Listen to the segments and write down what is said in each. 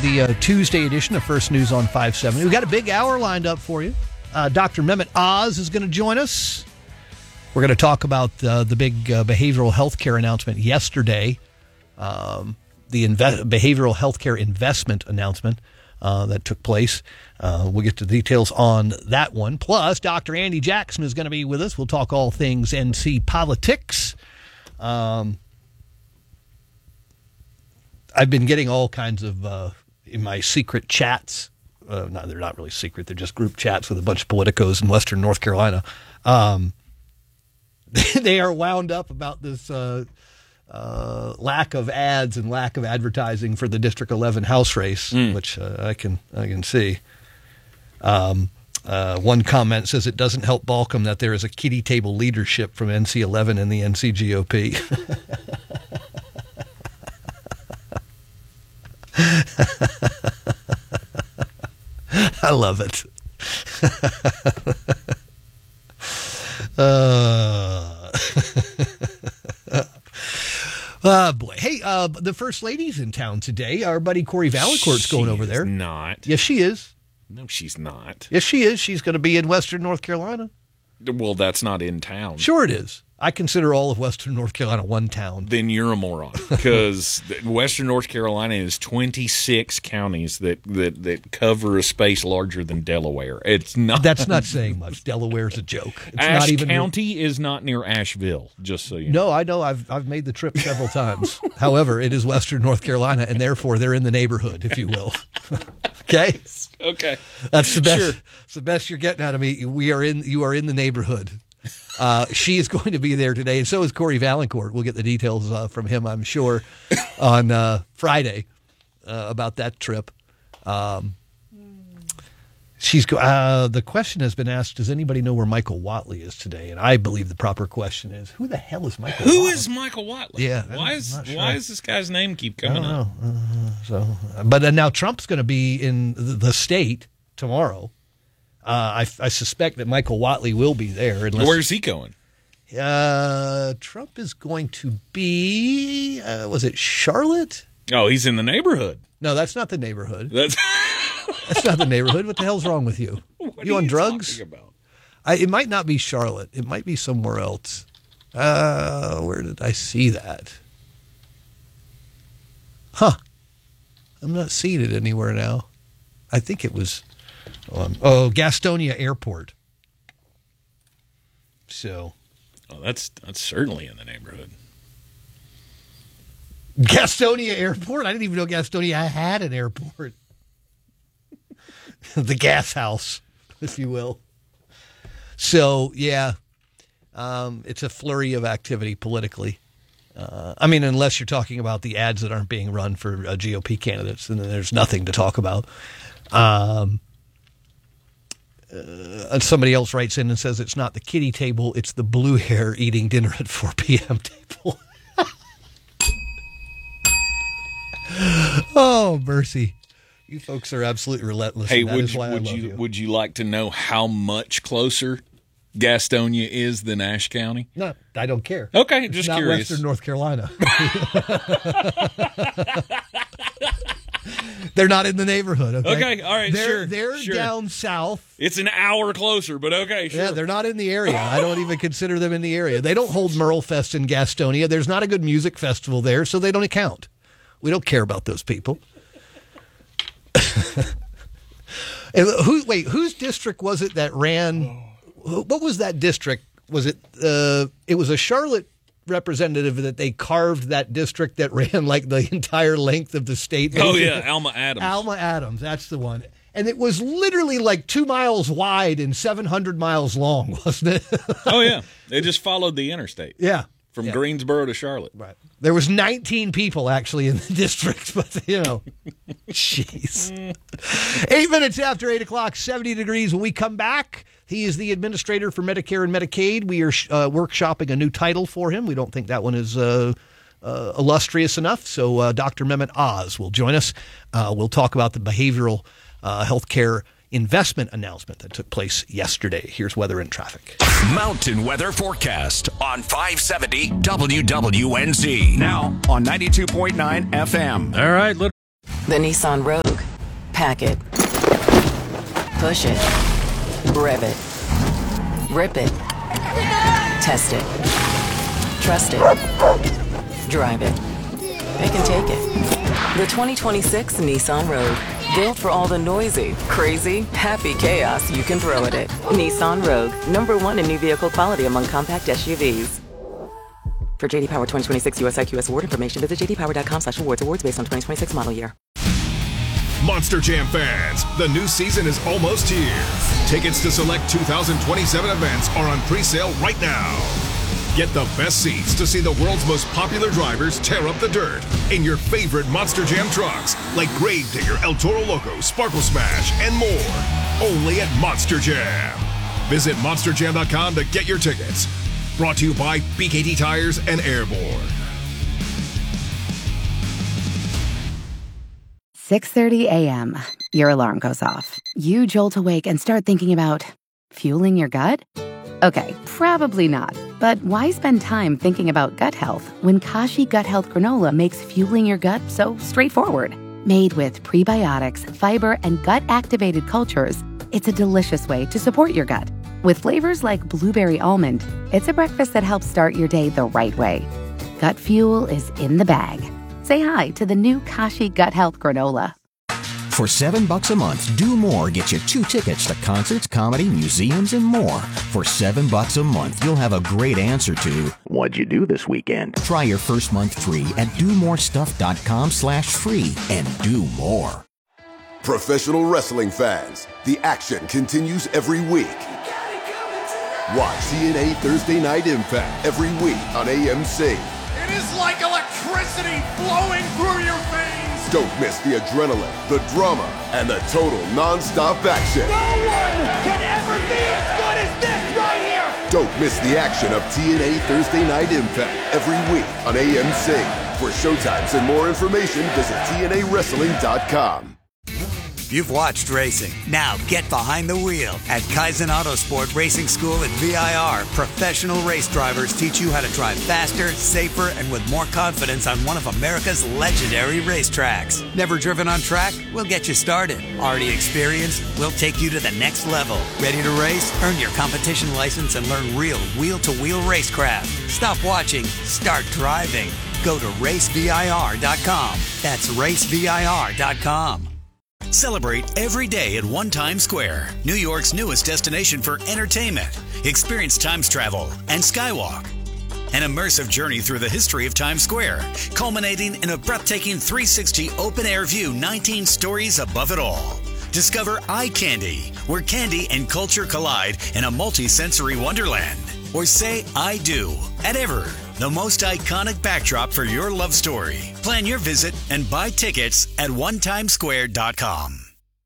the Tuesday edition of First News on 570. We've got a big hour lined up for you. Dr. Mehmet Oz is going to join us. We're going to talk about the big behavioral health care announcement yesterday, the behavioral health care investment announcement that took place. We'll get to the details on that one. Plus, Dr. Andy Jackson is going to be with us. We'll talk all things NC politics. I've been getting all kinds of, in my secret chats, no, they're not really secret, they're just group chats with a bunch of politicos in Western North Carolina. They are wound up about this lack of ads and lack of advertising for the District 11 House race, which I can see. One comment says it doesn't help Balcom that there is a kiddie table leadership from NC11 and the NCGOP. I love it. Boy. Hey, the First Lady's in town today. Our buddy Corey Valancourt's going over there. Not. Yes, she is. No, she's not. Yes, she is. She's going to be in Western North Carolina. Well, that's not in town. Sure it is. I consider all of Western North Carolina one town. Then you're a moron, because Western North Carolina is 26 counties that cover a space larger than Delaware. It's not. That's not saying much. Delaware's a joke. It's Ashe not even County is not near Asheville, just so you know. No, I know. I've made the trip several times. However, it is Western North Carolina, and therefore they're in the neighborhood, if you will. Okay? Okay. That's the best. Sure. It's the best you're getting out of me. You are in the neighborhood. She is going to be there today, and so is Corey Valancourt. We'll get the details from him, I'm sure, on Friday about that trip. The question has been asked, does anybody know where Michael Watley is today? And I believe the proper question is, who the hell is Michael Watley? Who is Michael Watley? Yeah. Why does this guy's name keep coming up? But now Trump's going to be in the state tomorrow. I suspect that Michael Watley will be there. Where's he going? Trump is going to be, was it Charlotte? Oh, he's in the neighborhood. No, that's not the neighborhood. That's not the neighborhood. What the hell's wrong with you? You on drugs? Talking about? It might not be Charlotte. It might be somewhere else. Where did I see that? I'm not seeing it anywhere now. I think it was... Gastonia Airport. So, that's certainly in the neighborhood. Gastonia Airport? I didn't even know Gastonia had an airport. The gas house, if you will. So, yeah, it's a flurry of activity politically. Unless you're talking about the ads that aren't being run for GOP candidates, then there's nothing to talk about. Somebody else writes in and says it's not the kiddie table, it's the blue hair eating dinner at 4 p.m. table. Oh, mercy. You folks are absolutely relentless. Hey, would you like to know how much closer Gastonia is than Ashe County? No, I don't care. Okay, it's just not curious. Western North Carolina. They're not in the neighborhood, okay? Okay, all right, They're sure. down south. It's an hour closer, but okay, sure. Yeah, they're not in the area. I don't even consider them in the area. They don't hold Merlefest in Gastonia. There's not a good music festival there, so they don't count. We don't care about those people. Whose district was it that ran? What was that district? Was it? It was a Charlotte representative that they carved that district that ran like the entire length of the state. Oh, yeah, Alma Adams. Alma Adams, that's the one. And it was literally like 2 miles wide and 700 miles long, wasn't it? Oh, yeah. They just followed the interstate. Yeah. From Greensboro to Charlotte. Right. There was 19 people actually in the district, but, jeez. 8 minutes after 8 o'clock, 70 degrees. When we come back, he is the administrator for Medicare and Medicaid. We are workshopping a new title for him. We don't think that one is illustrious enough. So Dr. Mehmet Oz will join us. We'll talk about the behavioral health care investment announcement that took place yesterday. Here's weather and traffic. Mountain weather forecast on 570 WWNZ. Now on 92.9 FM. All right. The Nissan Rogue. Pack it. Push it. Rev it. Rip it. Test it. Trust it. Drive it. They can take it. The 2026 Nissan Rogue. Built for all the noisy, crazy, happy chaos you can throw at it. Nissan Rogue. #1 in new vehicle quality among compact SUVs. For JD Power 2026 US IQS award information, visit jdpower.com/awards. Awards based on 2026 model year. Monster Jam fans, the new season is almost here. Tickets to select 2027 events are on pre-sale right now. Get the best seats to see the world's most popular drivers tear up the dirt in your favorite Monster Jam trucks like Gravedigger, El Toro Loco, Sparkle Smash, and more. Only at Monster Jam. Visit monsterjam.com to get your tickets. Brought to you by BKT Tires and Airborne. 6:30 a.m. Your alarm goes off. You jolt awake and start thinking about fueling your gut? Okay, probably not. But why spend time thinking about gut health when Kashi Gut Health Granola makes fueling your gut so straightforward? Made with prebiotics, fiber, and gut-activated cultures, it's a delicious way to support your gut. With flavors like blueberry almond, it's a breakfast that helps start your day the right way. Gut fuel is in the bag. Say hi to the new Kashi Gut Health Granola. For $7 a month, Do More gets you 2 tickets to concerts, comedy, museums, and more. For $7 a month, you'll have a great answer to, what'd you do this weekend? Try your first month free at domorestuff.com/free and do more. Professional wrestling fans, the action continues every week. Watch TNA Thursday Night Impact every week on AMC. It is like electricity flowing through your veins. Don't miss the adrenaline, the drama, and the total non-stop action. No one can ever be as good as this right here. Don't miss the action of TNA Thursday Night Impact every week on AMC. For showtimes and more information, visit TNAWrestling.com. You've watched racing. Now get behind the wheel. At Kaizen Autosport Racing School at VIR, professional race drivers teach you how to drive faster, safer, and with more confidence on one of America's legendary racetracks. Never driven on track? We'll get you started. Already experienced? We'll take you to the next level. Ready to race? Earn your competition license and learn real wheel-to-wheel racecraft. Stop watching. Start driving. Go to racevir.com. That's racevir.com. Celebrate every day at One Times Square, New York's newest destination for entertainment. Experience Times Travel and Skywalk. An immersive journey through the history of Times Square, culminating in a breathtaking 360 open-air view 19 stories above it all. Discover Eye Candy, where candy and culture collide in a multi-sensory wonderland. Or say I do at Ever, the most iconic backdrop for your love story. Plan your visit and buy tickets at onetimesquare.com.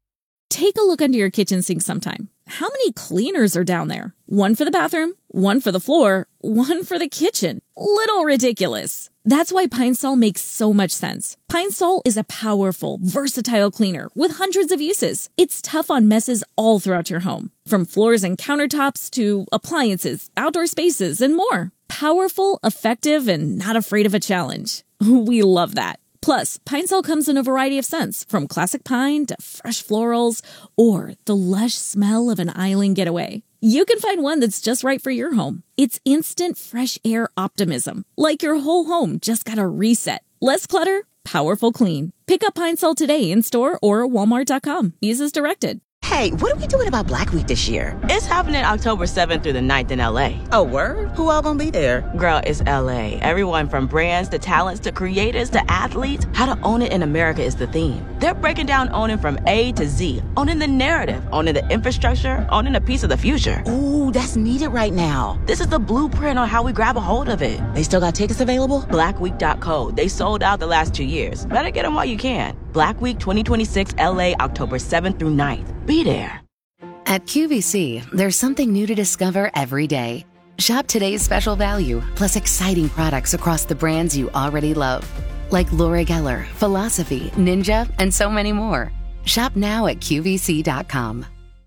Take a look under your kitchen sink sometime. How many cleaners are down there? One for the bathroom, one for the floor, one for the kitchen. Little ridiculous. That's why Pine Sol makes so much sense. Pine Sol is a powerful, versatile cleaner with hundreds of uses. It's tough on messes all throughout your home, from floors and countertops to appliances, outdoor spaces, and more. Powerful, effective, and not afraid of a challenge. We love that. Plus, Pine Sol comes in a variety of scents, from classic pine to fresh florals, or the lush smell of an island getaway. You can find one that's just right for your home. It's instant fresh air optimism, like your whole home just got a reset. Less clutter, powerful clean. Pick up Pine Sol today in store or walmart.com. Use as directed. Hey, what are we doing about Black Week this year? It's happening October 7th through the 9th in LA. Oh, word? Who all gonna be there? Girl, it's LA. Everyone from brands to talents to creators to athletes. How to own it in America is the theme. They're breaking down owning from A to Z. Owning the narrative, owning the infrastructure, owning a piece of the future. Ooh, that's needed right now. This is the blueprint on how we grab a hold of it. They still got tickets available? Blackweek.co. They sold out the last 2 years. Better get them while you can. Black Week 2026 LA, October 7th through 9th. Be there. At QVC, there's something new to discover every day. Shop today's special value, plus exciting products across the brands you already love. Like Laura Geller, Philosophy, Ninja, and so many more. Shop now at QVC.com.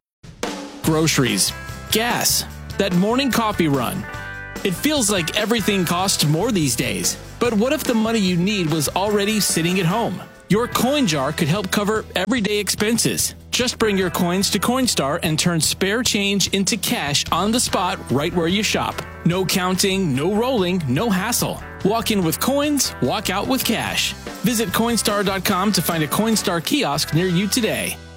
Groceries, gas, that morning coffee run. It feels like everything costs more these days. But what if the money you need was already sitting at home? Your coin jar could help cover everyday expenses. Just bring your coins to Coinstar and turn spare change into cash on the spot right where you shop. No counting, no rolling, no hassle. Walk in with coins, walk out with cash. Visit Coinstar.com to find a Coinstar kiosk near you today.